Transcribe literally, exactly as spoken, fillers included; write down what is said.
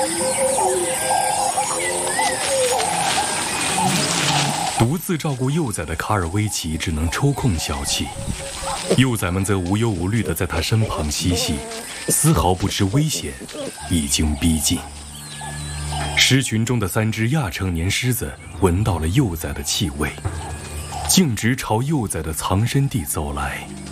独自照顾幼崽的卡尔维奇只能抽空小憩，幼崽们则无忧无虑地在他身旁嬉戏，丝毫不知危险已经逼近。狮群中的三只亚成年狮子闻到了幼崽的气味，径直朝幼崽的藏身地走来。